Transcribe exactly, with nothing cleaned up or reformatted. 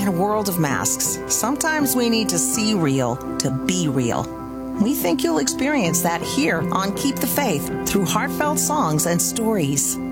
a world of masks, sometimes we need to see real to be real. We think you'll experience that here on Keep the Faith through heartfelt songs and stories.